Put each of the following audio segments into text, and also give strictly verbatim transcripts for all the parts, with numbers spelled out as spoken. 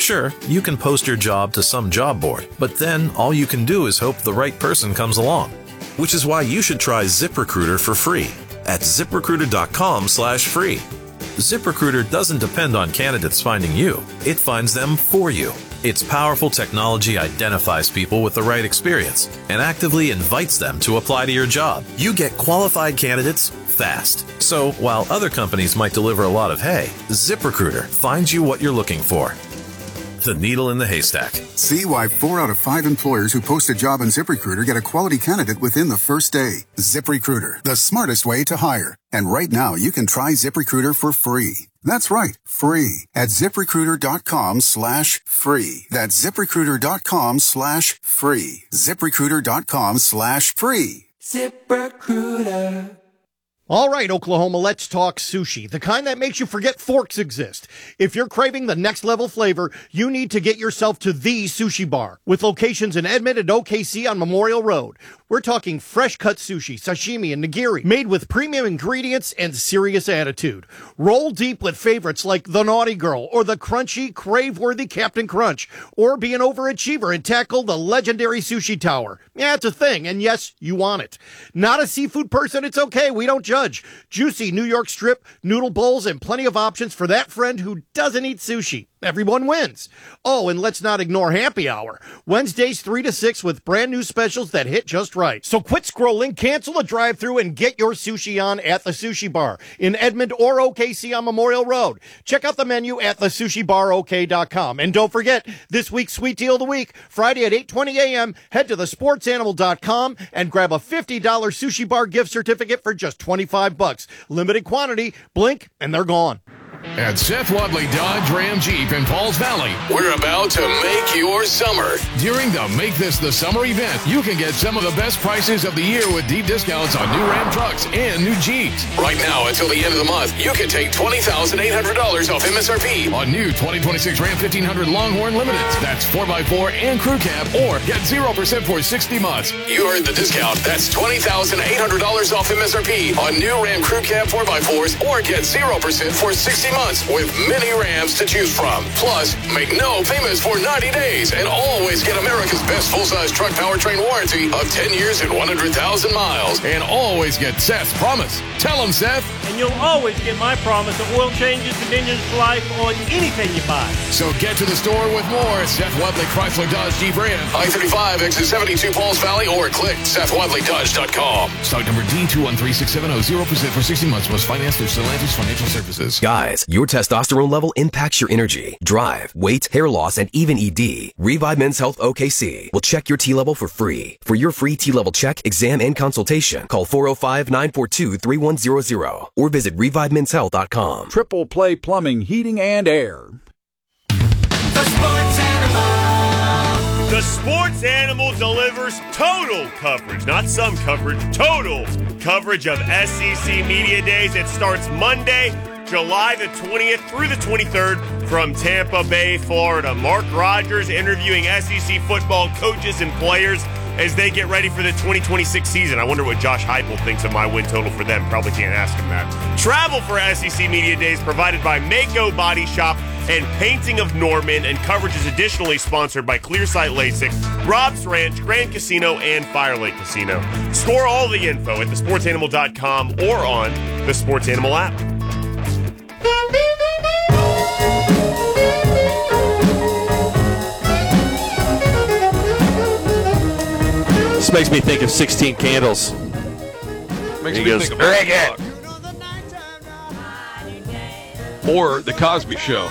Sure, you can post your job to some job board, but then all you can do is hope the right person comes along. Which is why you should try ZipRecruiter for free at ZipRecruiter.com slash free. ZipRecruiter doesn't depend on candidates finding you. It finds them for you. Its powerful technology identifies people with the right experience and actively invites them to apply to your job. You get qualified candidates fast. So while other companies might deliver a lot of hay, ZipRecruiter finds you what you're looking for. The needle in the haystack. See why four out of five employers who post a job on ZipRecruiter get a quality candidate within the first day. ZipRecruiter, the smartest way to hire. And right now, you can try ZipRecruiter for free. That's right, free at ZipRecruiter.com slash free. That's ZipRecruiter.com slash free. ZipRecruiter.com slash free. ZipRecruiter. All right, Oklahoma, let's talk sushi, the kind that makes you forget forks exist. If you're craving the next level flavor, you need to get yourself to the Sushi Bar, with locations in Edmond and O K C on Memorial Road. We're talking fresh cut sushi, sashimi, and nigiri, made with premium ingredients and serious attitude. Roll deep with favorites like the Naughty Girl or the crunchy, crave-worthy Captain Crunch, or be an overachiever and tackle the legendary Sushi Tower. Yeah, it's a thing, and yes, you want it. Not a seafood person? It's okay, we don't judge. Juicy New York strip, noodle bowls, and plenty of options for that friend who doesn't eat sushi. Everyone wins. Oh, and let's not ignore happy hour. Wednesdays three to six with brand new specials that hit just right. So quit scrolling, cancel the drive-thru, and get your sushi on at the Sushi Bar in Edmond or O K C on Memorial Road. Check out the menu at the sushi bar o k dot com. And don't forget, this week's Sweet Deal of the Week, Friday at eight twenty a.m., head to the sports animal dot com and grab a fifty dollars Sushi Bar gift certificate for just twenty-five bucks. Limited quantity, blink, and they're gone. At Seth Wadley Dodge Ram Jeep in Pauls Valley, we're about to make your summer. During the Make This the Summer event, you can get some of the best prices of the year with deep discounts on new Ram trucks and new Jeeps. Right now, until the end of the month, you can take twenty thousand eight hundred dollars off M S R P on new twenty twenty-six Ram fifteen hundred Longhorn Limiteds. That's four by four and crew cab, or get zero percent for sixty months. You heard the discount. That's twenty thousand eight hundred dollars off M S R P on new Ram crew cab four by fours, or get zero percent for sixty months with many Rams to choose from. Plus, make no payments for ninety days and always get America's best full-size truck powertrain warranty of ten years and one hundred thousand miles. And always get Seth's promise. Tell him, Seth. And you'll always get my promise of oil changes, convenience for life on anything you buy. So get to the store with more at Seth Wadley Chrysler Dodge Jeep Ram, I thirty-five, exit seventy-two, Pauls Valley, or click Seth Wadley Dodge dot com. Stock number D two one three six seven zero, zero percent for sixty months. Must finance through Stellantis Financial Services. Guys, your testosterone level impacts your energy, drive, weight, hair loss, and even E D. Revive Men's Health O K C will check your T-level for free. For your free T-level check, exam, and consultation, call four oh five, nine four two, three one zero zero or visit revive men's health dot com. Triple Play Plumbing, Heating, and Air. The Sports Animal. The Sports Animal delivers total coverage, not some coverage, total coverage of S E C Media Days. It starts Monday, July the twentieth through the twenty-third from Tampa Bay, Florida. Mark Rogers interviewing S E C football coaches and players as they get ready for the twenty twenty-six season. I wonder what Josh Heupel thinks of my win total for them. Probably can't ask him that. Travel for S E C Media Days provided by Mako Body Shop and Painting of Norman, and coverage is additionally sponsored by Clearsight LASIK, Rob's Ranch, Grand Casino, and Fire Lake Casino. Score all the info at the sports animal dot com or on the Sports Animal app. This makes me think of sixteen Candles. Makes he me goes, think of Rick or The Cosby Show.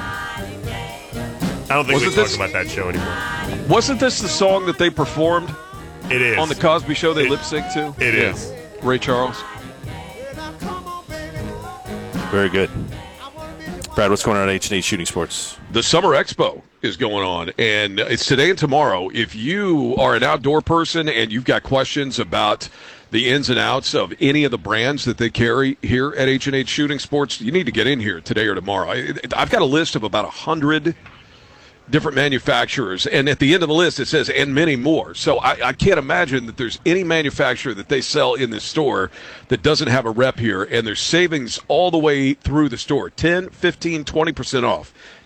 I don't think Wasn't we talk this- about that show anymore. Wasn't this the song that they performed? It is. On The Cosby Show they It- lip sync to? It Yeah. is. Ray Charles. Very good. Brad, what's going on at H and H Shooting Sports? The Summer Expo is going on, and it's today and tomorrow. If you are an outdoor person and you've got questions about the ins and outs of any of the brands that they carry here at H and H Shooting Sports, you need to get in here today or tomorrow. I, I've got a list of about one hundred different manufacturers, and at the end of the list it says, and many more. So I, I can't imagine that there's any manufacturer that they sell in this store that doesn't have a rep here, and there's savings all the way through the store, ten, fifteen, twenty percent off.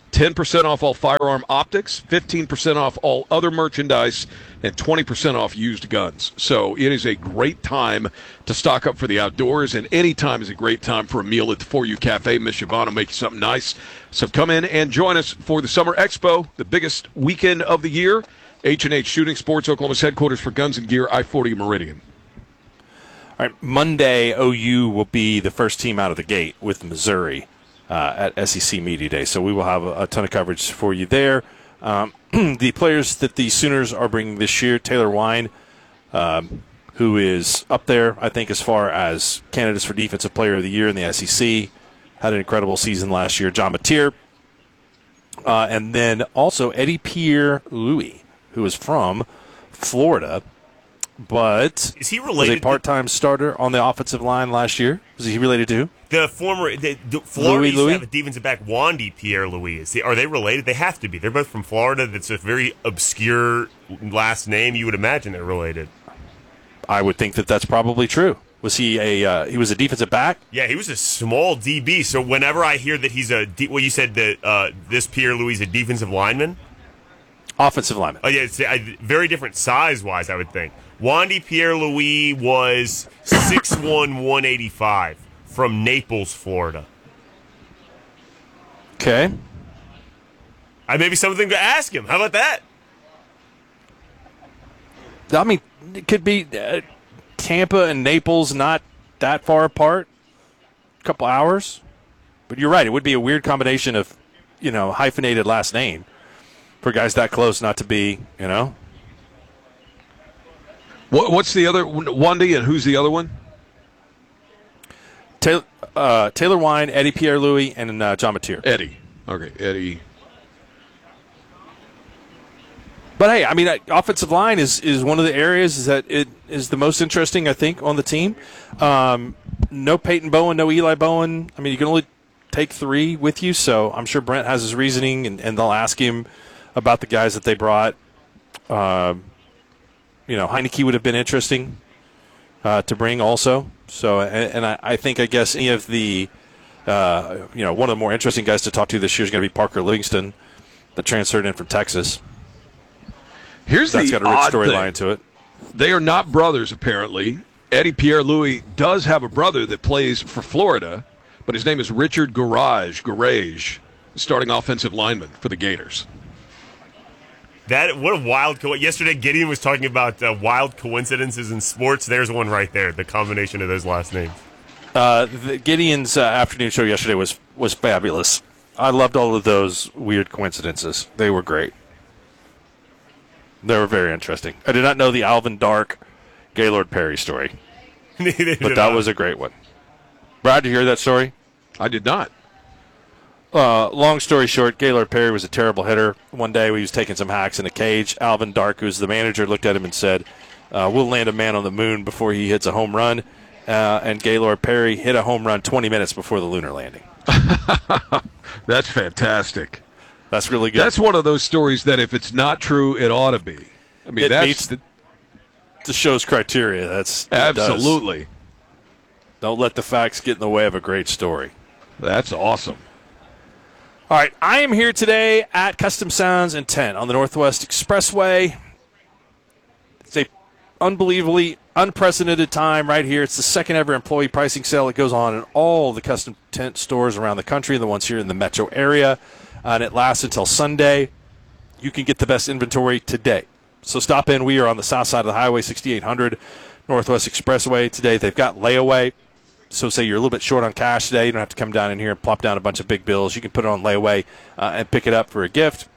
ten percent off all firearm optics, fifteen percent off all other merchandise, and twenty percent off used guns. So it is a great time to stock up for the outdoors, and any time is a great time for a meal at the For You Cafe. Miss Siobhan will make you something nice. So come in and join us for the Summer Expo, the biggest weekend of the year. H and H Shooting Sports, Oklahoma's headquarters for guns and gear, I forty Meridian. All right, Monday, O U will be the first team out of the gate with Missouri uh, at S E C Media Day. So we will have a, a ton of coverage for you there. Um, the players that the Sooners are bringing this year, Taylor Wine, um, who is up there, I think, as far as candidates for Defensive Player of the Year in the S E C, had an incredible season last year. John Mateer, uh, and then also Eddie Pierre-Louis, who is from Florida, but is he related? Was a part-time to- starter on the offensive line last year. Is he related to? The former the, the Florida Louis, used Louis? to have a defensive back, Wandy Pierre-Louis. Is he, are they related? They have to be. They're both from Florida. That's a very obscure last name. You would imagine they're related. I would think that that's probably true. Was he a uh, he was a defensive back? Yeah, he was a small D B. So whenever I hear that he's a D, well, you said that uh, this Pierre-Louis is a defensive lineman. Offensive lineman. Oh yeah, it's uh, very different size-wise, I would think. Wandy Pierre-Louis was six one, one eighty-five from Naples, Florida. Okay. I maybe something to ask him. How about that? I mean, it could be uh, Tampa and Naples not that far apart, a couple hours. But you're right, it would be a weird combination of, you know, hyphenated last name for guys that close not to be, you know. What, what's the other Wandy, and who's the other one? Taylor, uh, Taylor Wine, Eddie Pierre-Louis, and uh, John Mateer. Eddie. Okay, Eddie. But hey, I mean, offensive line is, is one of the areas that it is the most interesting, I think, on the team. Um, no Peyton Bowen, no Eli Bowen. I mean, you can only take three with you, so I'm sure Brent has his reasoning, and, and they'll ask him about the guys that they brought. Um, you know, Heineke would have been interesting uh, to bring also. So, and, and I, I think, I guess, any of the, uh, you know, one of the more interesting guys to talk to this year is going to be Parker Livingston, that transferred in from Texas. Here's That's the got a rich odd storyline thing. to it. They are not brothers, apparently. Eddie Pierre-Louis does have a brother that plays for Florida, but his name is Richard Garage, Garage, starting offensive lineman for the Gators. That what a wild co- yesterday Gideon was talking about uh, wild coincidences in sports. There's one right there, the combination of those last names. Uh, the Gideon's uh, afternoon show yesterday was, was fabulous. I loved all of those weird coincidences. They were great. They were very interesting. I did not know the Alvin Dark, Gaylord Perry story. Neither but did that I. was a great one. Brad, did you hear that story? I did not. Uh, long story short, Gaylord Perry was a terrible hitter. One day he was taking some hacks in a cage. Alvin Dark, who's the manager, looked at him and said, uh, we'll land a man on the moon before he hits a home run. Uh, and Gaylord Perry hit a home run twenty minutes before the lunar landing. That's fantastic. That's really good. That's one of those stories that if it's not true, it ought to be. I mean, it that's meets the, the show's criteria. That's absolutely. Don't let the facts get in the way of a great story. That's awesome. All right, I am here today at Custom Sounds Intent on the Northwest Expressway. It's a unbelievably unprecedented time right here. It's the second ever employee pricing sale that goes on in all the Custom Tent stores around the country, the ones here in the metro area, uh, and it lasts until Sunday. You can get the best inventory today. So stop in. We are on the south side of the highway, sixty-eight hundred Northwest Expressway today. They've got layaway. So say you're a little bit short on cash today, you don't have to come down in here and plop down a bunch of big bills. You can put it on layaway uh, and pick it up for a gift.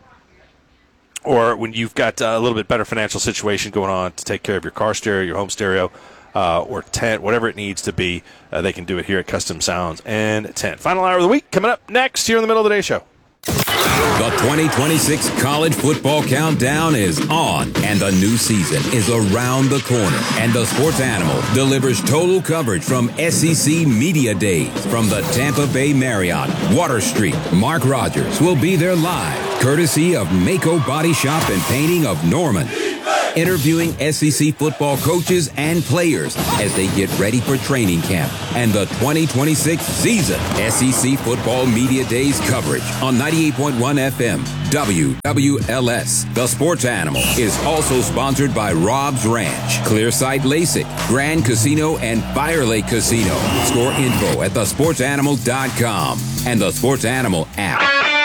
Or when you've got uh, a little bit better financial situation going on to take care of your car stereo, your home stereo, uh, or tent, whatever it needs to be, uh, they can do it here at Custom Sounds and Tent. Final hour of the week coming up next here in the middle of the day show. The twenty twenty-six College Football Countdown is on, and the new season is around the corner. And the Sports Animal delivers total coverage from S E C Media Days from the Tampa Bay Marriott, Water Street. Mark Rogers will be there live, courtesy of Mako Body Shop and Painting of Norman. interviewing S E C football coaches and players as they get ready for training camp and the twenty twenty-six season. S E C Football Media Days coverage on ninety-eight point one F M W W L S. The Sports Animal is also sponsored by Rob's Ranch, Clearsight LASIK, Grand Casino, and Fire Lake Casino. Score info at the sports animal dot com and the Sports Animal app.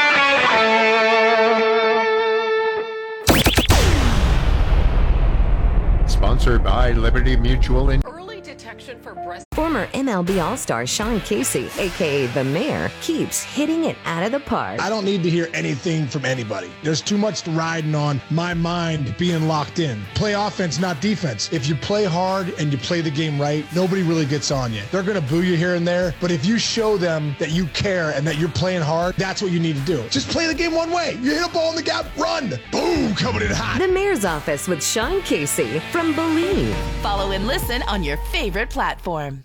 Sponsored by Liberty Mutual. In- Early detection for breast. Former M L B All-Star Sean Casey, a k a. The Mayor, keeps hitting it out of the park. I don't need to hear anything from anybody. There's too much riding on my mind being locked in. Play offense, not defense. If you play hard and you play the game right, nobody really gets on you. They're going to boo you here and there, but if you show them that you care and that you're playing hard, that's what you need to do. Just play the game one way. You hit a ball in the gap, run. Boom, coming in hot. The Mayor's Office with Sean Casey from Believe. Follow and listen on your favorite platform.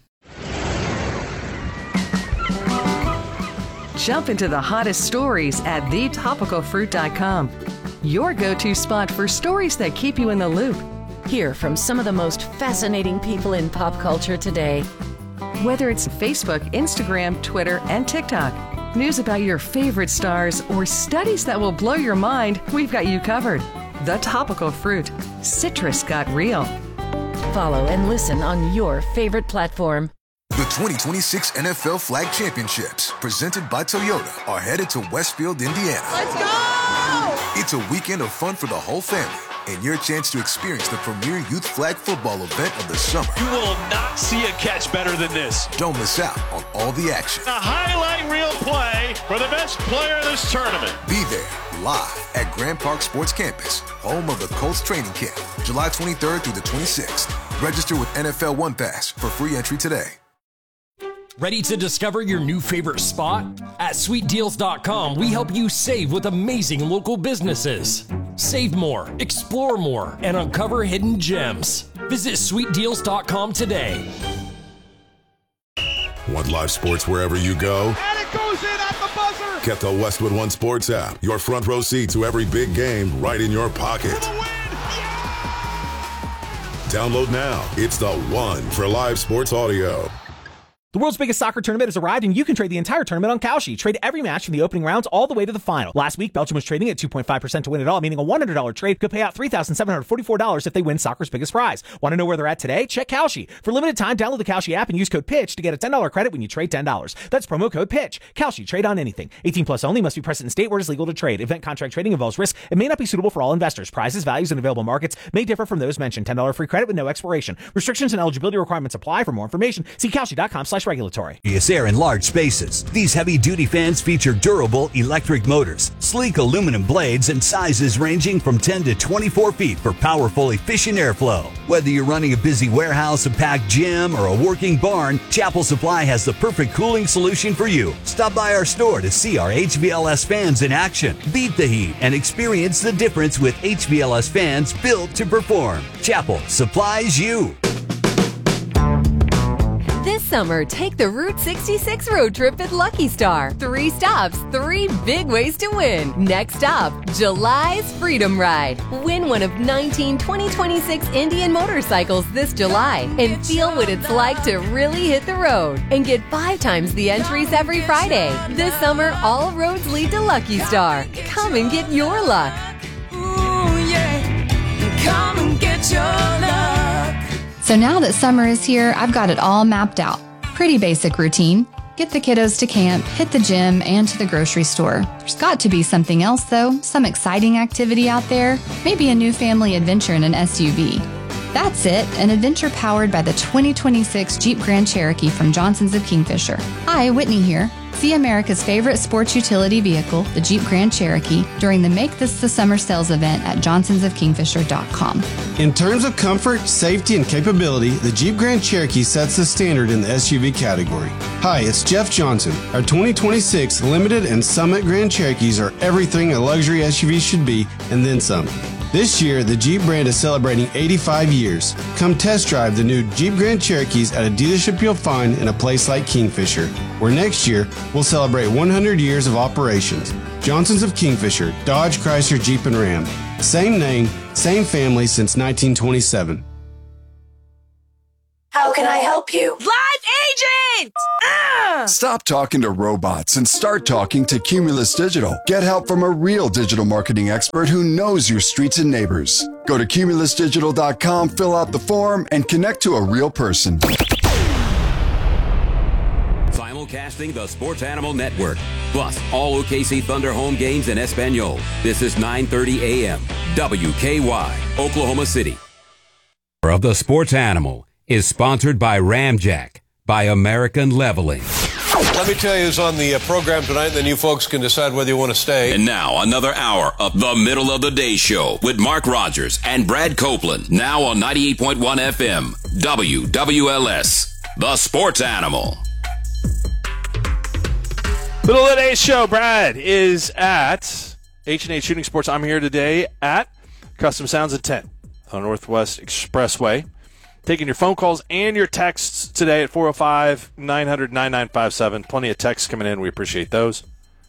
Jump into the hottest stories at the topical fruit dot com. Your go-to spot for stories that keep you in the loop. Hear from some of the most fascinating people in pop culture today. Whether it's Facebook, Instagram, Twitter, and TikTok, news about your favorite stars, or studies that will blow your mind, we've got you covered. The Topical Fruit. Citrus got real. Follow and listen on your favorite platform. The twenty twenty-six N F L Flag Championships, presented by Toyota, are headed to Westfield, Indiana. Let's go! It's a weekend of fun for the whole family and your chance to experience the premier youth flag football event of the summer. You will not see a catch better than this. Don't miss out on all the action. A highlight reel play for the best player in this tournament. Be there live at Grand Park Sports Campus, home of the Colts training camp, July twenty-third through the twenty-sixth. Register with N F L One Pass for free entry today. Ready to discover your new favorite spot? At sweet deals dot com, we help you save with amazing local businesses. Save more, explore more, and uncover hidden gems. Visit sweet deals dot com today. Want live sports wherever you go? And it goes in at the buzzer! Get the Westwood One Sports app. Your front row seat to every big game right in your pocket. Download now. It's the one for live sports audio. The world's biggest soccer tournament has arrived, and you can trade the entire tournament on Kalshi. Trade every match from the opening rounds all the way to the final. Last week, Belgium was trading at two point five percent to win it all, meaning a one hundred dollars trade could pay out three thousand seven hundred forty-four dollars if they win soccer's biggest prize. Want to know where they're at today? Check Kalshi. For limited time, download the Kalshi app and use code PITCH to get a ten dollars credit when you trade ten dollars. That's promo code PITCH. Kalshi. Trade on anything. eighteen plus only. Must be present in state where it is legal to trade. Event contract trading involves risk and may not be suitable for all investors. Prizes, values, and available markets may differ from those mentioned. ten dollars free credit with no expiration. Restrictions and eligibility requirements apply. For more information, see Kalshi dot com slash regulatory. Air in large spaces. These heavy-duty fans feature durable electric motors, sleek aluminum blades, and sizes ranging from ten to twenty-four feet for powerful, efficient airflow. Whether you're running a busy warehouse, a packed gym, or a working barn, Chapel Supply has the perfect cooling solution for you. Stop by our store to see our H V L S fans in action. Beat the heat and experience the difference with H V L S fans built to perform. Chapel supplies you. This summer, take the Route sixty-six road trip at Lucky Star. Three stops, three big ways to win. Next stop, July's Freedom Ride. Win one of nineteen twenty twenty-six Indian motorcycles this July and feel what it's like to really hit the road. And get five times the entries every Friday. This summer, all roads lead to Lucky Star. Come and get your luck. Ooh, yeah. Come and get your luck. So now that summer is here, I've got it all mapped out. Pretty basic routine. Get the kiddos to camp, hit the gym, and to the grocery store. There's got to be something else though, some exciting activity out there, maybe a new family adventure in an S U V. That's it, an adventure powered by the twenty twenty-six Jeep Grand Cherokee from Johnson's of Kingfisher. Hi, Whitney here. See America's favorite sports utility vehicle, the Jeep Grand Cherokee, during the Make This the Summer sales event at johnsons of kingfisher dot com. In terms of comfort, safety, and capability, the Jeep Grand Cherokee sets the standard in the S U V category. Hi, it's Jeff Johnson. Our twenty twenty-six Limited and Summit Grand Cherokees are everything a luxury S U V should be, and then some. This year, the Jeep brand is celebrating eighty-five years. Come test drive the new Jeep Grand Cherokees at a dealership you'll find in a place like Kingfisher, where next year we'll celebrate one hundred years of operations. Johnson's of Kingfisher, Dodge, Chrysler, Jeep, and Ram. Same name, same family since nineteen twenty-seven. How can I help you? Live agent! Ah! Stop talking to robots and start talking to Cumulus Digital. Get help from a real digital marketing expert who knows your streets and neighbors. Go to cumulus digital dot com, fill out the form, and connect to a real person. Simulcasting the Sports Animal Network, plus all O K C Thunder home games in Espanol. This is nine thirty a.m. W K Y, Oklahoma City. Of the Sports Animal is sponsored by Ramjack, by American Leveling. Let me tell you who's on the uh, program tonight, and then you folks can decide whether you want to stay. And now, another hour of the Middle of the Day Show with Mark Rogers and Brad Copeland. Now on ninety-eight point one F M, W W L S, the Sports Animal. Middle of the Day Show. Brad is at H and H Shooting Sports. I'm here today at Custom Sounds at ten on Northwest Expressway. Taking your phone calls and your texts today at four oh five, nine hundred, ninety-nine fifty-seven. Plenty of texts coming in. We appreciate those.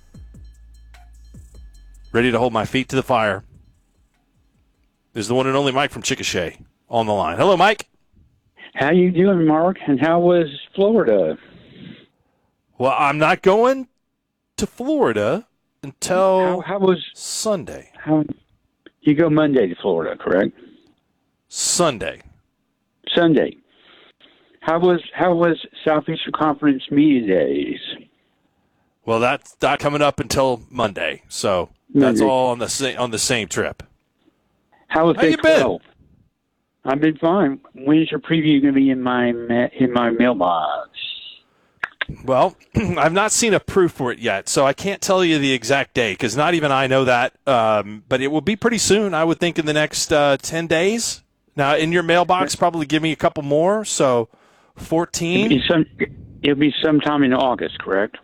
Ready to hold my feet to the fire is the one and only Mike from Chickasha on the line. Hello, Mike. How you doing, Mark? And how was Florida? Well, I'm not going to Florida until how, how was Sunday. How you go Monday to Florida, correct? Sunday. Sunday. How was how was Southeastern Conference Media Days? Well, that's not coming up until Monday, so that's Monday. all on the same on the same trip. How was How you been? twelve? I've been fine. When's your preview going to be in my ma- in my mailbox? Well, I've not seen a proof for it yet, so I can't tell you the exact day because not even I know that. Um, but it will be pretty soon, I would think, in the next uh, ten days. Now, in your mailbox, probably give me a couple more, so fourteen. It'll be, some, it'll be sometime in August, correct?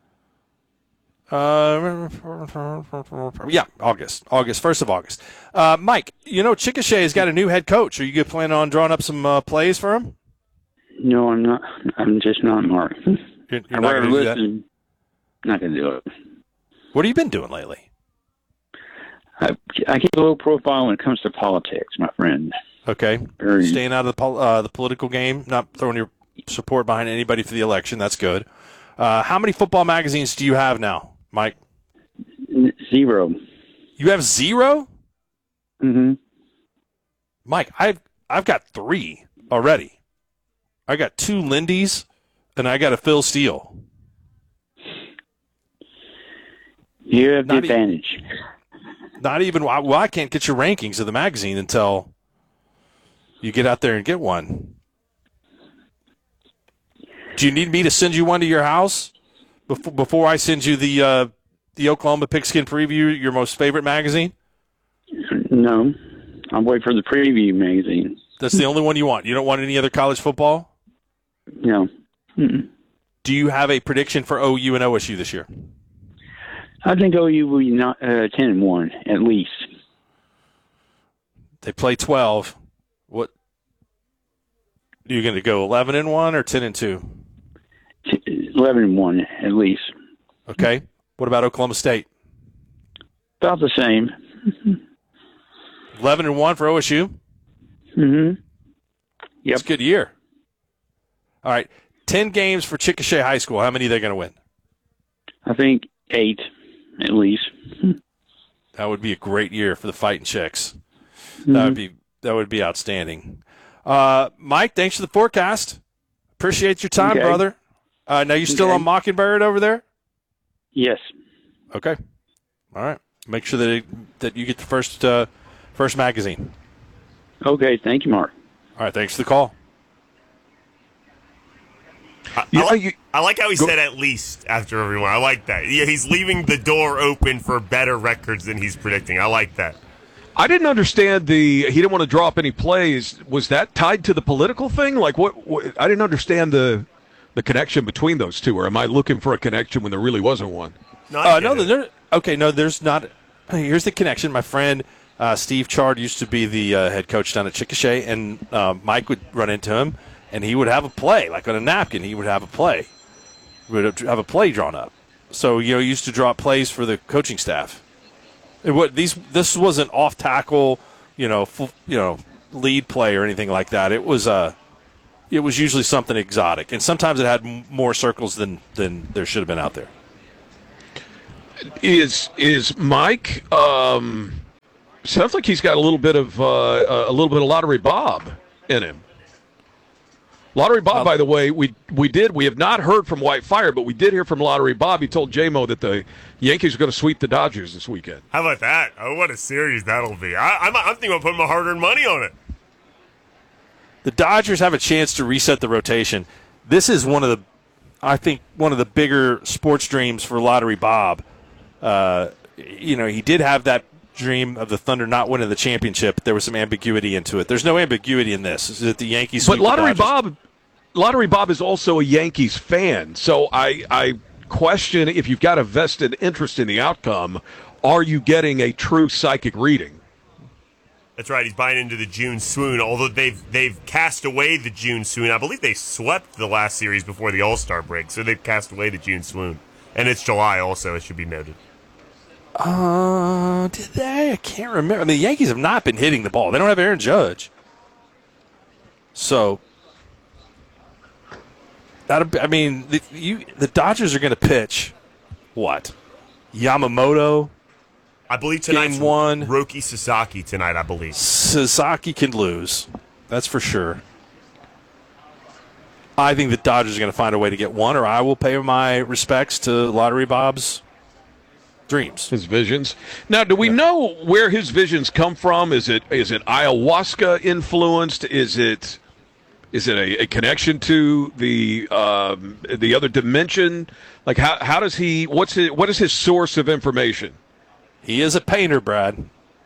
Uh, yeah, August. August, first of August. Uh, Mike, you know Chickasha has got a new head coach. Are you planning on drawing up some uh, plays for him? No, I'm not. I'm just not, Mark. You're, you're not going to do that? Not going to do it. What have you been doing lately? I, I keep a low profile when it comes to politics, my friend. Okay. Very, Staying out of the pol- uh, the political game, not throwing your support behind anybody for the election. That's good. Uh, how many football magazines do you have now, Mike? Zero. You have zero? Mm-hmm. Mike, I've I've got three already. I got two Lindy's, and I got a Phil Steele. You have the Not advantage. E- not even well, I can't get your rankings of the magazine until you get out there and get one. Do you need me to send you one to your house before before I send you the uh, the Oklahoma Pigskin Preview, your most favorite magazine? No, I'm waiting for the preview magazine. That's the only one you want. You don't want any other college football? No. Mm-mm. Do you have a prediction for O U and O S U this year? I think O U will be not, uh, ten and one at least. They play twelve. What? Are you going to go eleven and one or ten and two? Eleven and one at least. Okay. What about Oklahoma State? About the same. Eleven and one for O S U. Mm-hmm. Yep. It's a good year. All right. Ten games for Chickasha High School. How many are they going to win? I think eight, at least. That would be a great year for the Fighting Chicks. Mm-hmm. That would be that would be outstanding. Uh, Mike, thanks for the forecast. Appreciate your time, Okay. brother. Uh, now you still Okay. on Mockingbird over there? Yes. Okay. All right. Make sure that it, that you get the first uh, first magazine. Okay. Thank you, Mark. All right. Thanks for the call. I, I, like, I like how he said at least after everyone. I like that. Yeah, he's leaving the door open for better records than he's predicting. I like that. I didn't understand the he didn't want to draw up any plays. Was that tied to the political thing? Like what, what I didn't understand the the connection between those two. Or am I looking for a connection when there really wasn't one? No, uh, no there, okay, no, there's not. Here's the connection. My friend uh, Steve Chard used to be the uh, head coach down at Chickasha, and uh, Mike would run into him, and he would have a play, like on a napkin. He would have a play, he would have a play drawn up. So you know, he used to draw up plays for the coaching staff. It, what these this wasn't off tackle, you know, full, you know, lead play or anything like that. It was uh, it was usually something exotic, and sometimes it had m- more circles than than there should have been out there. Is is Mike? Um, sounds like he's got a little bit of uh, a little bit of Lottery Bob in him. Lottery Bob, by the way, we we did we have not heard from White Fire, but we did hear from Lottery Bob. He told J-Mo that the Yankees are going to sweep the Dodgers this weekend. How about that? Oh, what a series that'll be! I, I'm I'm thinking about putting my hard-earned money on it. The Dodgers have a chance to reset the rotation. This is one of the, I think, one of the bigger sports dreams for Lottery Bob. Uh, you know, he did have that dream of the Thunder not winning the championship. There was some ambiguity into it. There's no ambiguity in this. Is that the Yankees? But Lottery the Bob, Lottery Bob is also a Yankees fan. So I, I question if you've got a vested interest in the outcome, are you getting a true psychic reading? That's right. He's buying into the June swoon. Although they've they've cast away the June swoon. I believe they swept the last series before the All-Star break, so they've cast away the June swoon. And it's July also. It should be noted. Uh, did they? I can't remember. I mean, the Yankees have not been hitting the ball. They don't have Aaron Judge. So, that I mean, the, you, the Dodgers are going to pitch, what? Yamamoto? I believe tonight's Game one. Roki Sasaki tonight, I believe. Sasaki can lose. That's for sure. I think the Dodgers are going to find a way to get one, or I will pay my respects to Lottery Bob's dreams. His visions. Now, do we yeah. know where his visions come from? Is it is it ayahuasca influenced? Is it is it a, a connection to the um, the other dimension? Like how how does he? What's his, what is his source of information? He is a painter, Brad.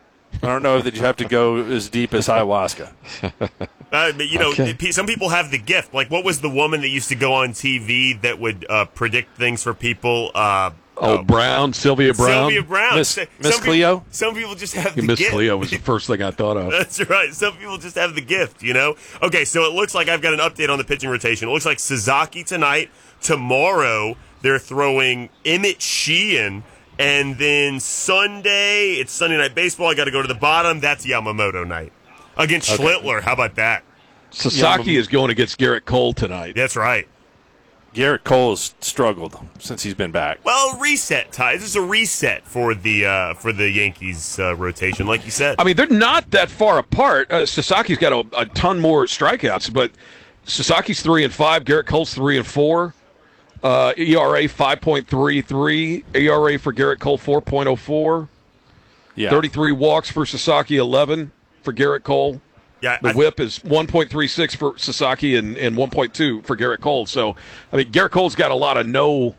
I don't know that you have to go as deep as ayahuasca. Uh, but, you know, okay. Some people have the gift. Like, what was the woman that used to go on T V that would uh, predict things for people? Uh, oh, uh, Brown, Sylvia Brown. Sylvia Brown. Miss, Miss Cleo? People, some people just have yeah, the Miss gift. Miss Cleo was the first thing I thought of. That's right. Some people just have the gift, you know? Okay, so it looks like I've got an update on the pitching rotation. It looks like Sasaki tonight. Tomorrow, they're throwing Emmett Sheehan. And then Sunday, it's Sunday Night Baseball. I got to go to the bottom. That's Yamamoto night against okay. Schlittler. How about that? Sasaki Yamam- is going against Garrett Cole tonight. That's right. Garrett Cole has struggled since he's been back. Well, reset, Ty. This is a reset for the uh, for the Yankees uh, rotation, like you said. I mean, they're not that far apart. Uh, Sasaki's got a, a ton more strikeouts, but Sasaki's three and five. Garrett Cole's three and four. Uh, E R A five point three three. E R A for Garrett Cole four point oh four. Yeah. thirty-three walks for Sasaki, eleven for Garrett Cole. Yeah, the I, whip is one point three six for Sasaki and, and one point two for Garrett Cole. So, I mean, Garrett Cole's got a lot of no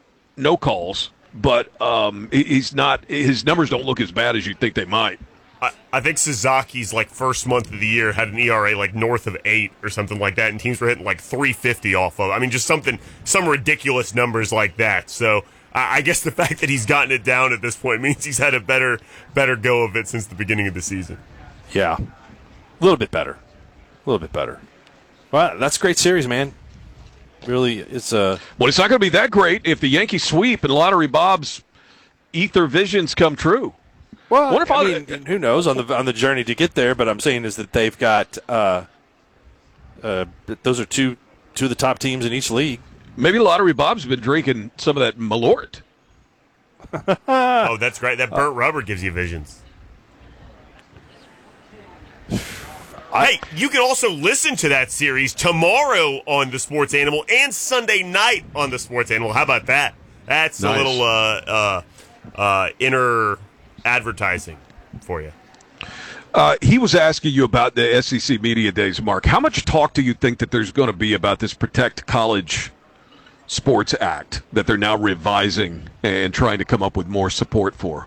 no calls, but um, he's not. His numbers don't look as bad as you'd think they might. I, I think Sasaki's like first month of the year had an E R A like north of eight or something like that, and teams were hitting like three fifty off of. I mean, just something, some ridiculous numbers like that. So I, I guess the fact that he's gotten it down at this point means he's had a better, better go of it since the beginning of the season. Yeah, a little bit better, a little bit better. Well, that's a great series, man. Really, it's a. Uh... Well, it's not going to be that great if the Yankees sweep and Lottery Bob's ether visions come true. Well, what if I mean, who knows on the on the journey to get there? But I'm saying is that they've got uh, uh, those are two two of the top teams in each league. Maybe Lottery Bob's been drinking some of that Malort. Oh, that's great. That burnt rubber gives you visions. I, hey, you can also listen to that series tomorrow on the Sports Animal and Sunday night on the Sports Animal. How about that? That's nice. A little uh, uh, uh, inner advertising for you. Uh, he was asking you about the S E C Media Days, Mark. How much talk do you think that there's going to be about this Protect College Sports Act that they're now revising and trying to come up with more support for?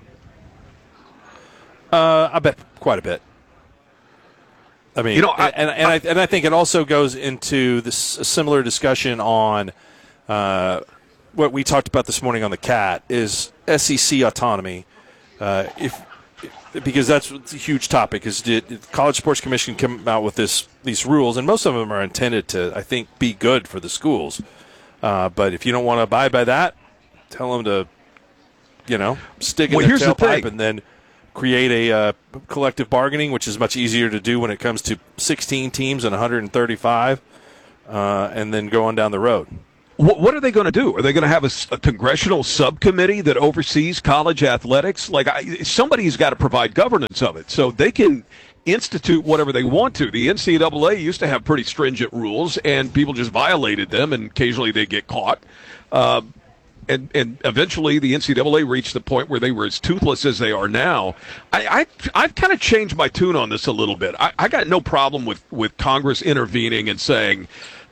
Uh, I bet quite a bit. I mean, you know, I, and, and, I, and I think it also goes into this a similar discussion on uh, what we talked about this morning on the Cat is S E C autonomy. Uh, if because that's a huge topic, is did the College Sports Commission come out with this these rules, and most of them are intended to, I think, be good for the schools. Uh, but if you don't want to abide by that, tell them to, you know, stick in well, their tailpipe and then create a uh, collective bargaining, which is much easier to do when it comes to sixteen teams and one hundred thirty-five, uh, and then go on down the road. What, what are they going to do? Are they going to have a, a congressional subcommittee that oversees college athletics? Like I, somebody's got to provide governance of it, so they can institute whatever they want to. The N C double A used to have pretty stringent rules, and people just violated them, and occasionally they get caught. Uh, and, and eventually the N C double A reached the point where they were as toothless as they are now. I, I, I've kind of changed my tune on this a little bit. I, I got no problem with, with Congress intervening and saying,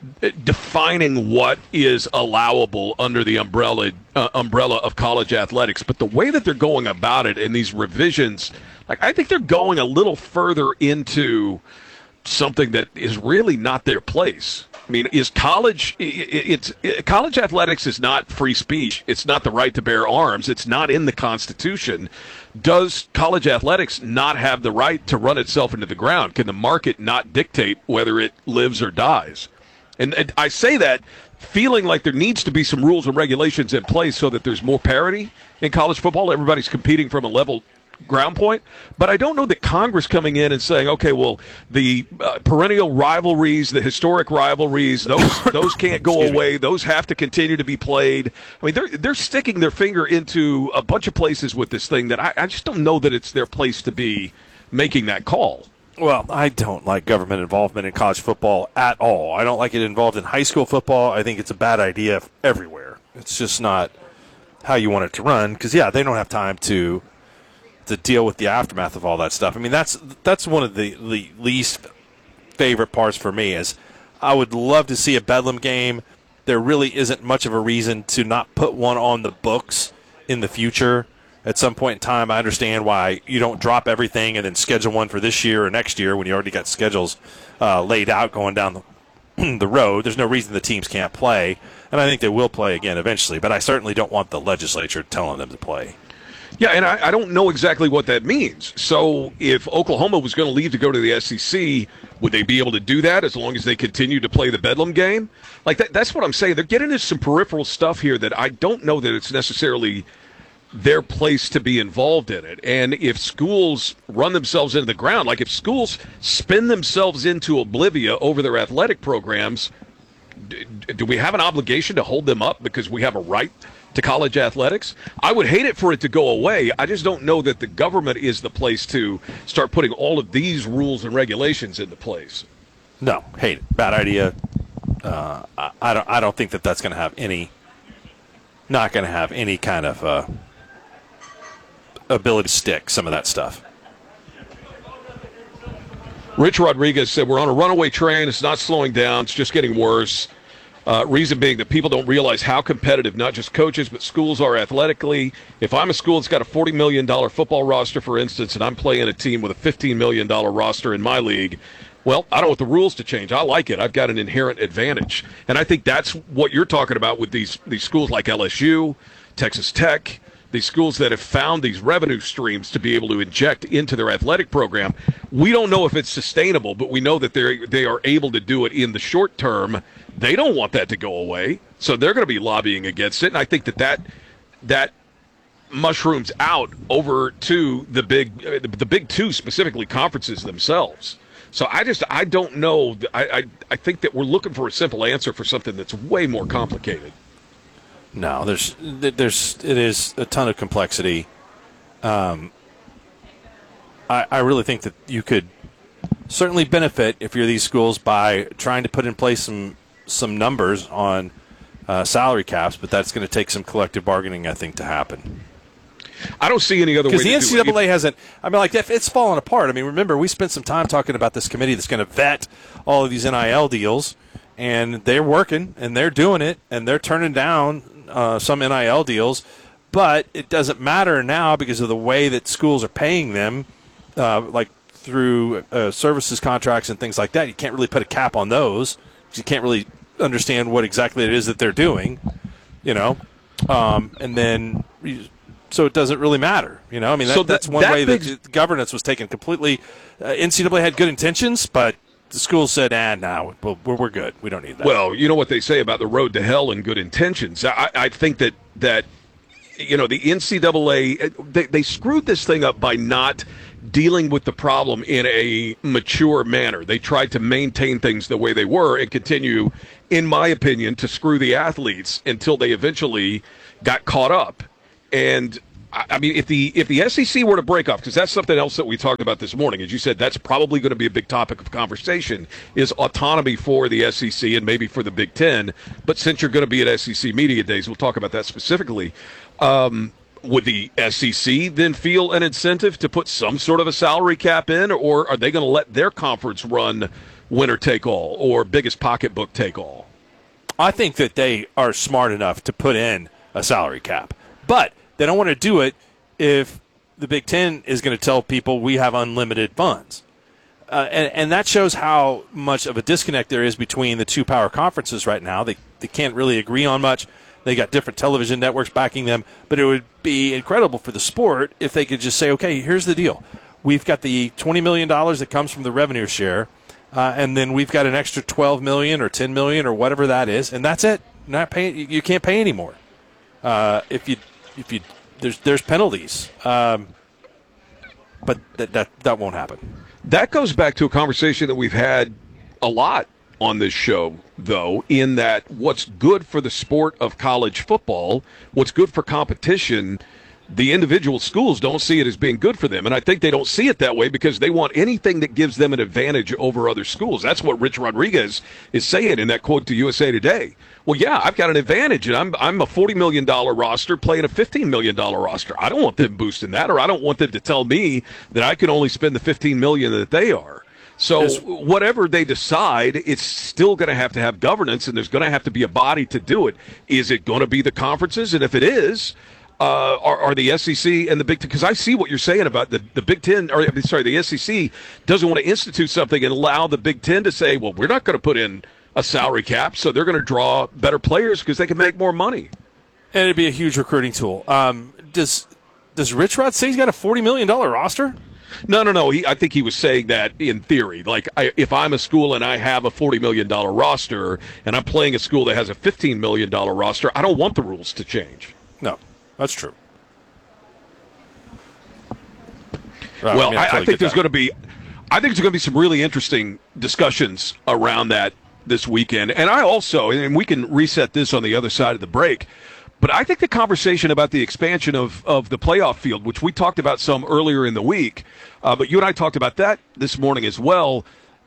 defining what is allowable under the umbrella uh, umbrella of college athletics. But the way that they're going about it in these revisions, like I think they're going a little further into something that is really not their place. I mean, is college it's it, college athletics is not free speech. It's not the right to bear arms. It's not in the Constitution. Does college athletics not have the right to run itself into the ground? Can the market not dictate whether it lives or dies? And, and I say that feeling like there needs to be some rules and regulations in place so that there's more parity in college football. Everybody's competing from a level ground point. But I don't know that Congress coming in and saying, okay, well, the uh, perennial rivalries, the historic rivalries, those those can't go away. Those have to continue to be played. I mean, they're, they're sticking their finger into a bunch of places with this thing that I, I just don't know that it's their place to be making that call. Well, I don't like government involvement in college football at all. I don't like it involved in high school football. I think it's a bad idea everywhere. It's just not how you want it to run because, yeah, they don't have time to to deal with the aftermath of all that stuff. I mean, that's that's one of the, the least favorite parts for me is I would love to see a Bedlam game. There really isn't much of a reason to not put one on the books in the future. At some point in time, I understand why you don't drop everything and then schedule one for this year or next year when you already got schedules uh, laid out going down the, the road. There's no reason the teams can't play, and I think they will play again eventually, but I certainly don't want the legislature telling them to play. Yeah, and I, I don't know exactly what that means. So if Oklahoma was going to leave to go to the S E C, would they be able to do that as long as they continue to play the Bedlam game? Like that, that's what I'm saying. They're getting into some peripheral stuff here that I don't know that it's necessarily their place to be involved in it. And if schools run themselves into the ground, like if schools spin themselves into oblivion over their athletic programs, do, do we have an obligation to hold them up because we have a right to college athletics? I would hate it for it to go away. I just don't know that the government is the place to start putting all of these rules and regulations into place. No, hate it. Bad idea. Uh, I, I don't. I don't think that that's going to have any. Not going to have any kind of uh, ability to stick some of that stuff. Rich Rodriguez said, we're on a runaway train. It's not slowing down. It's just getting worse. Uh, reason being that people don't realize how competitive not just coaches but schools are athletically. If I'm a school that's got a forty million dollars football roster, for instance, and I'm playing a team with a fifteen million dollars roster in my league, well, I don't want the rules to change. I like it. I've got an inherent advantage. And I think that's what you're talking about with these, these schools like L S U, Texas Tech, these schools that have found these revenue streams to be able to inject into their athletic program. We don't know if it's sustainable, but we know that they they are able to do it in the short term. They don't want that to go away, so they're going to be lobbying against it. And I think that that, that mushrooms out over to the big the big two, specifically conferences themselves. So I just I don't know. I, I I think that we're looking for a simple answer for something that's way more complicated. No, there's there's it is a ton of complexity. Um, I I really think that you could certainly benefit if you're these schools by trying to put in place some some numbers on uh, salary caps, but that's going to take some collective bargaining, I think, to happen. I don't see any other way to do it. Because the N C double A hasn't, I mean, like, it's fallen apart. I mean, remember, we spent some time talking about this committee that's going to vet all of these N I L deals, and they're working, and they're doing it, and they're turning down uh, some N I L deals, but it doesn't matter now because of the way that schools are paying them, uh, like through uh, services contracts and things like that. You can't really put a cap on those. You can't really understand what exactly it is that they're doing, you know, um, and then so it doesn't really matter, you know. I mean, that, so that, that's one that way big... that governance was taken completely. Uh, N C double A had good intentions, but the school said, "Ah, no, nah, we're we're good. We don't need that." Well, you know what they say about the road to hell and good intentions. I, I think that that you know, the N C double A, they, they screwed this thing up by not dealing with the problem in a mature manner. They tried to maintain things the way they were and continue, in my opinion, to screw the athletes until they eventually got caught up. And I mean, if the if the S E C were to break off, because that's something else that we talked about this morning, as you said, that's probably going to be a big topic of conversation, is autonomy for the S E C and maybe for the Big Ten. But since you're going to be at S E C Media Days, we'll talk about that specifically. Um, would the S E C then feel an incentive to put some sort of a salary cap in, or are they going to let their conference run winner take all or biggest pocketbook take all? I think that they are smart enough to put in a salary cap, but they don't want to do it if the Big Ten is going to tell people we have unlimited funds. Uh, and, and that shows how much of a disconnect there is between the two power conferences right now. They, they can't really agree on much. They got different television networks backing them, but it would be incredible for the sport if they could just say, okay, here's the deal. We've got the twenty million dollars that comes from the revenue share, uh, and then we've got an extra twelve million dollars or ten million dollars or whatever that is, and that's it. Not paying, you can't pay anymore. Uh, if you, if you, there's there's penalties, um, but that, that that won't happen. That goes back to a conversation that we've had a lot on this show, though, in that what's good for the sport of college football, what's good for competition, the individual schools don't see it as being good for them. And I think they don't see it that way because they want anything that gives them an advantage over other schools. That's what Rich Rodriguez is saying in that quote to U S A Today. Well, yeah, I've got an advantage, and I'm I'm a forty million dollars roster playing a fifteen million dollars roster. I don't want them boosting that, or I don't want them to tell me that I can only spend the fifteen million dollars that they are. So whatever they decide, it's still going to have to have governance, and there's going to have to be a body to do it. Is it going to be the conferences? And if it is, uh, are, are the S E C and the Big Ten? Because I see what you're saying about the, the Big Ten, or sorry, the S E C doesn't want to institute something and allow the Big Ten to say, well, we're not going to put in a salary cap, so they're going to draw better players because they can make more money. And it'd be a huge recruiting tool. Um, does does Rich Rod say he's got a forty million dollars roster? No, no, no. He, I think he was saying that in theory. Like, I, if I'm a school and I have a forty million dollars roster and I'm playing a school that has a fifteen million dollars roster, I don't want the rules to change. No, that's true. Well, well I, I, totally I think there's going to be, I think there's going to be some really interesting discussions around that this weekend. And I also, and we can reset this on the other side of the break, but I think the conversation about the expansion of, of the playoff field, which we talked about some earlier in the week, uh, but you and I talked about that this morning as well,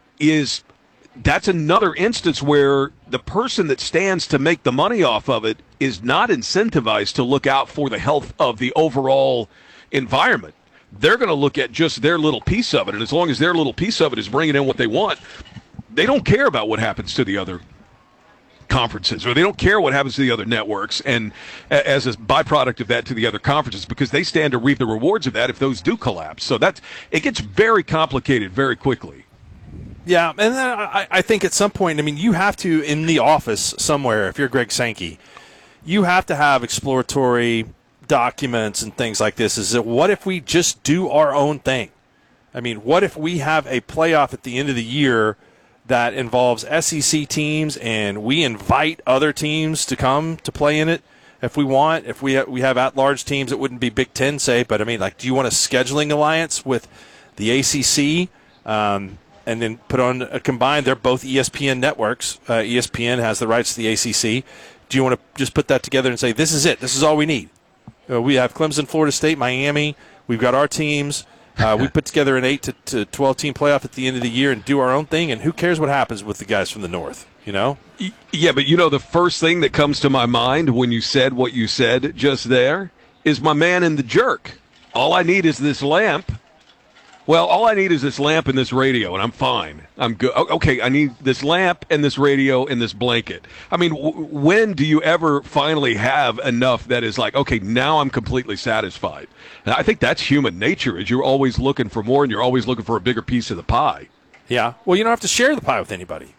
is that's another instance where the person that stands to make the money off of it is not incentivized to look out for the health of the overall environment. They're going to look at just their little piece of it, and as long as their little piece of it is bringing in what they want, they don't care about what happens to the other conferences, or they don't care what happens to the other networks, and as a byproduct of that to the other conferences, because they stand to reap the rewards of that if those do collapse. So that's, it gets very complicated very quickly. Yeah, and then I, I think at some point, I mean, you have to, in the office somewhere, if you're Greg Sankey, you have to have exploratory documents and things like this. Is that what if we just do our own thing? I mean, what if we have a playoff at the end of the year that involves S E C teams, and we invite other teams to come to play in it if we want? If we ha- we have at-large teams, it wouldn't be Big Ten, say, but I mean, like, do you want a scheduling alliance with the A C C, um, and then put on a combined? They're both E S P N networks. Uh, E S P N has the rights to the A C C. Do you want to just put that together and say, this is it, this is all we need? Uh, we have Clemson, Florida State, Miami. We've got our teams. Uh, we put together an eight to twelve team playoff at the end of the year and do our own thing, and who cares what happens with the guys from the North, you know? Yeah, but you know, the first thing that comes to my mind when you said what you said just there is my man in the jerk. All I need is this lamp. Well, all I need is this lamp and this radio, and I'm fine. I'm good. Okay, I need this lamp and this radio and this blanket. I mean, w- when do you ever finally have enough that is like, okay, now I'm completely satisfied? And I think that's human nature, is you're always looking for more, and you're always looking for a bigger piece of the pie. Yeah. Well, you don't have to share the pie with anybody.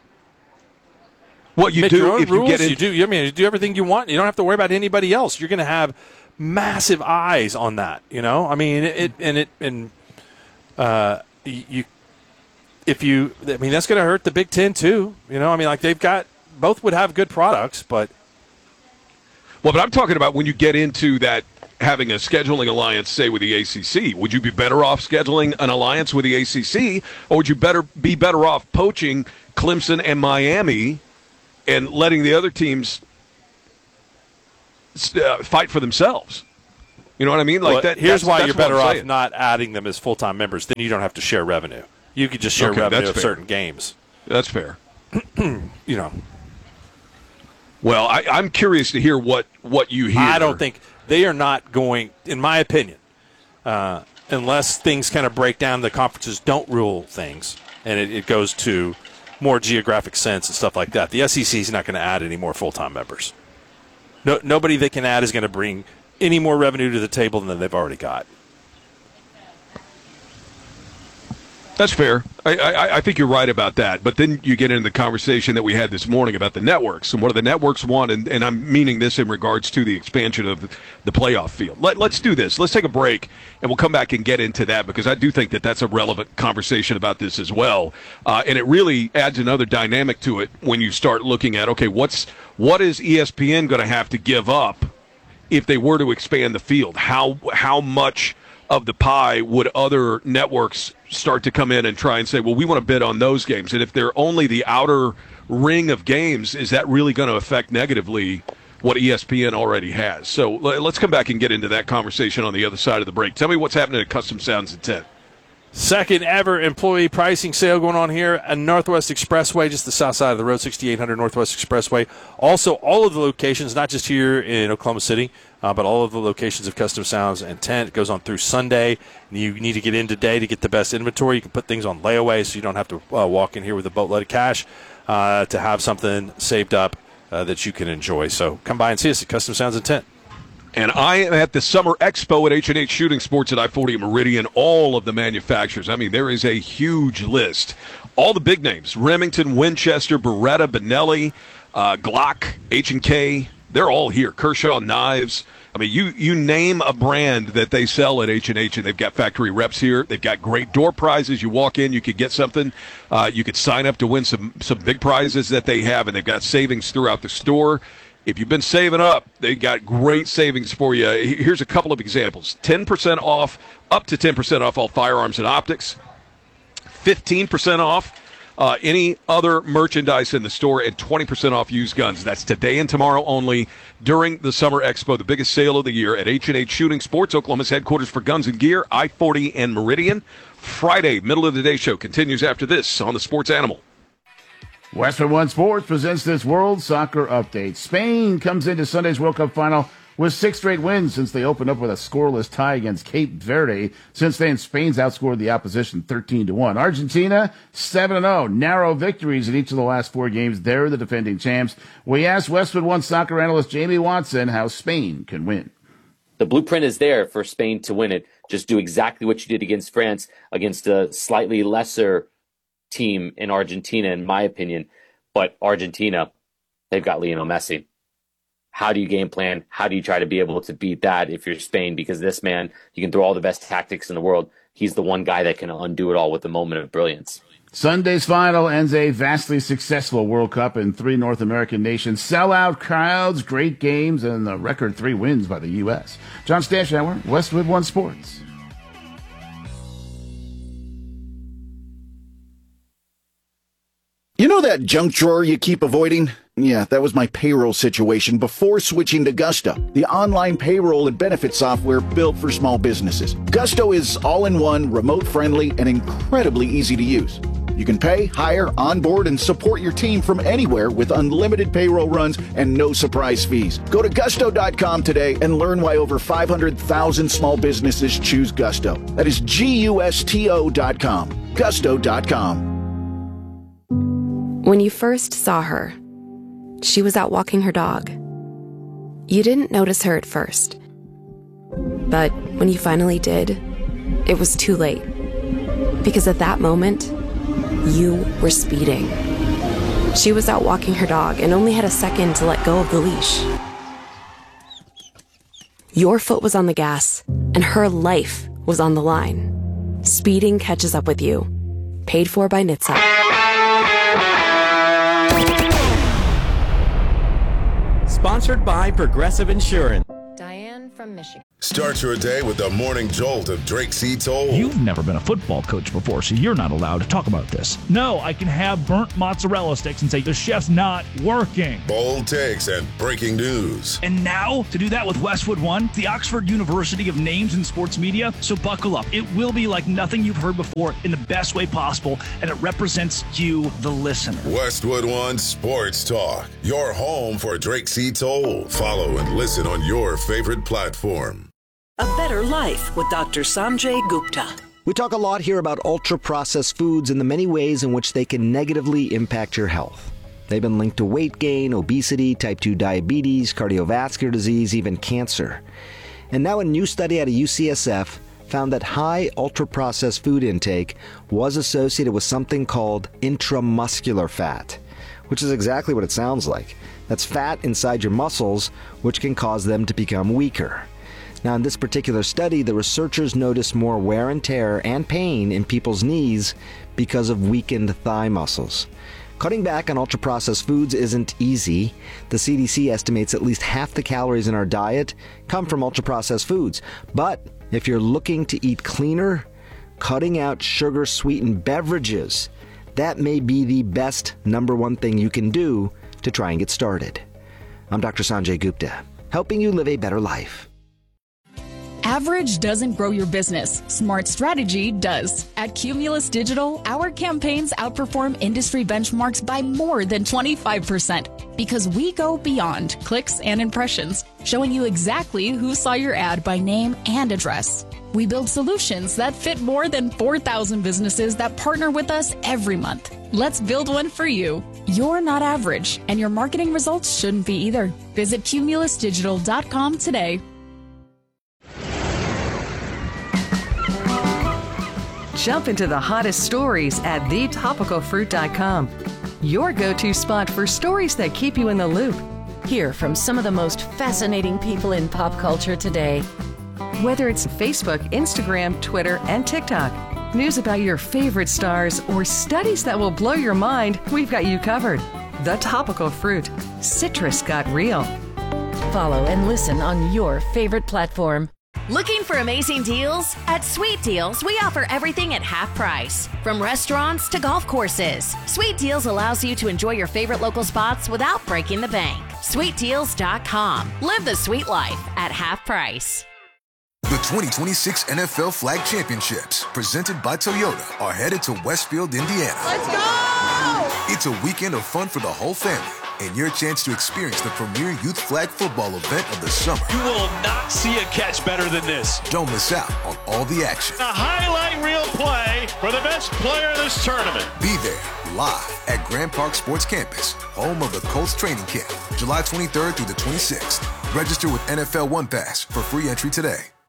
What you Make do your own if rules, you get in- you do. I mean, you do everything you want. You don't have to worry about anybody else. You're going to have massive eyes on that. You know, I mean, it and it and. Uh, you, if you, I mean, that's going to hurt the Big Ten too. You know, I mean, like they've got, both would have good products, but. Well, but I'm talking about when you get into that, having a scheduling alliance, say, with the A C C. Would you be better off scheduling an alliance with the A C C, or would you better be better off poaching Clemson and Miami and letting the other teams uh, fight for themselves? You know what I mean? Like well, that. Here's that's, why that's you're better off saying. Not adding them as full-time members. Then you don't have to share revenue. You could just share okay, revenue of fair. certain games. That's fair. You know. Well, I, I'm curious to hear what, what you hear. I don't think they are not going, in my opinion, uh, unless things kind of break down, the conferences don't rule things, and it, it goes to more geographic sense and stuff like that. The S E C is not going to add any more full-time members. No, nobody they can add is going to bring any more revenue to the table than they've already got. That's fair. I, I, I think you're right about that. But then you get into the conversation that we had this morning about the networks and what do the networks want, and, and I'm meaning this in regards to the expansion of the playoff field. Let, let's do this. Let's take a break, and we'll come back and get into that because I do think that that's a relevant conversation about this as well. Uh, and it really adds another dynamic to it when you start looking at, okay, what's what is E S P N going to have to give up if they were to expand the field? How how much of the pie would other networks start to come in and try and say, well, we want to bid on those games? And if they're only the outer ring of games, is that really going to affect negatively what E S P N already has? So let's come back and get into that conversation on the other side of the break. Tell me what's happening at Custom Sounds Intent. Second ever employee pricing sale going on here at Northwest Expressway, just the south side of the road, sixty-eight hundred Northwest Expressway. Also, all of the locations, not just here in Oklahoma City, uh, but all of the locations of Custom Sounds and Tent. It goes on through Sunday. You need to get in today to get the best inventory. You can put things on layaway so you don't have to uh, walk in here with a boatload of cash uh, to have something saved up uh, that you can enjoy. So come by and see us at Custom Sounds and Tent. And I am at the Summer Expo at H and H Shooting Sports at I forty Meridian. All of the manufacturers. I mean, there is a huge list. All the big names: Remington, Winchester, Beretta, Benelli, uh, Glock, H and K. They're all here. Kershaw Knives. I mean, you you name a brand that they sell at H and H, and they've got factory reps here. They've got great door prizes. You walk in, you could get something. Uh, you could sign up to win some some big prizes that they have, and they've got savings throughout the store. If you've been saving up, they got great savings for you. Here's a couple of examples. ten percent off, up to ten percent off all firearms and optics. fifteen percent off uh, any other merchandise in the store, and twenty percent off used guns. That's today and tomorrow only during the Summer Expo, the biggest sale of the year at H and H Shooting Sports, Oklahoma's headquarters for guns and gear, I forty and Meridian. Friday, middle of the day show continues after this on the Sports Animal. Westwood One Sports presents this World Soccer Update. Spain comes into Sunday's World Cup final with six straight wins since they opened up with a scoreless tie against Cape Verde. Since then, Spain's outscored the opposition thirteen to one. Argentina, seven and oh. Narrow victories in each of the last four games. They're the defending champs. We asked Westwood One soccer analyst Jamie Watson how Spain can win. The blueprint is there for Spain to win it. Just do exactly what you did against France, against a slightly lesser team in Argentina, in my opinion. But Argentina, they've got Lionel Messi. How do you game plan? How do you try to be able to beat that if you're Spain? Because this man, you can throw all the best tactics in the world. He's the one guy that can undo it all with a moment of brilliance. Sunday's final ends a vastly successful World Cup in three North American nations. Sellout crowds, great games, and a record three wins by the U S. John Stashower, Westwood One Sports. You know that junk drawer you keep avoiding? Yeah, that was my payroll situation before switching to Gusto, the online payroll and benefit software built for small businesses. Gusto is all-in-one, remote-friendly, and incredibly easy to use. You can pay, hire, onboard, and support your team from anywhere with unlimited payroll runs and no surprise fees. Go to gusto dot com today and learn why over five hundred thousand small businesses choose Gusto. That is G U S T O dot com. gusto dot com. When you first saw her, she was out walking her dog. You didn't notice her at first. But when you finally did, it was too late. Because at that moment, you were speeding. She was out walking her dog and only had a second to let go of the leash. Your foot was on the gas, and her life was on the line. Speeding catches up with you. Paid for by N H T S A. Sponsored by Progressive Insurance. Diane from Michigan. Start your day with the morning jolt of Drake C. Toll. You've never been a football coach before, so you're not allowed to talk about this. No, I can have burnt mozzarella sticks and say the chef's not working. Bold takes and breaking news. And now, to do that with Westwood One, the Oxford University of Names in Sports Media. So buckle up. It will be like nothing you've heard before in the best way possible, and it represents you, the listener. Westwood One Sports Talk, your home for Drake C. Toll. Follow and listen on your favorite platform. A Better Life with Doctor Sanjay Gupta. We talk a lot here about ultra-processed foods and the many ways in which they can negatively impact your health. They've been linked to weight gain, obesity, type two diabetes, cardiovascular disease, even cancer. And now a new study out of U C S F found that high ultra-processed food intake was associated with something called intramuscular fat, which is exactly what it sounds like. That's fat inside your muscles, which can cause them to become weaker. Now, in this particular study, the researchers noticed more wear and tear and pain in people's knees because of weakened thigh muscles. Cutting back on ultra-processed foods isn't easy. The C D C estimates at least half the calories in our diet come from ultra-processed foods. But if you're looking to eat cleaner, cutting out sugar-sweetened beverages, that may be the best number one thing you can do to try and get started. I'm Doctor Sanjay Gupta, helping you live a better life. Average doesn't grow your business. Smart strategy does. At Cumulus Digital, our campaigns outperform industry benchmarks by more than twenty-five percent because we go beyond clicks and impressions, showing you exactly who saw your ad by name and address. We build solutions that fit more than four thousand businesses that partner with us every month. Let's build one for you. You're not average, and your marketing results shouldn't be either. Visit cumulus digital dot com today. Jump into the hottest stories at the topical fruit dot com. Your go-to spot for stories that keep you in the loop. Hear from some of the most fascinating people in pop culture today. Whether it's Facebook, Instagram, Twitter, and TikTok, news about your favorite stars, or studies that will blow your mind, we've got you covered. The Topical Fruit. Citrus got real. Follow and listen on your favorite platform. Looking for amazing deals? At Sweet Deals, we offer everything at half price. From restaurants to golf courses, Sweet Deals allows you to enjoy your favorite local spots without breaking the bank. sweet deals dot com. Live the sweet life at half price. The twenty twenty-six N F L Flag Championships, presented by Toyota, are headed to Westfield, Indiana. Let's go! It's a weekend of fun for the whole family, and your chance to experience the premier youth flag football event of the summer. You will not see a catch better than this. Don't miss out on all the action. A highlight reel play for the best player in this tournament. Be there live at Grand Park Sports Campus, home of the Colts training camp, July twenty-third through the twenty-sixth. Register with N F L One Pass for free entry today.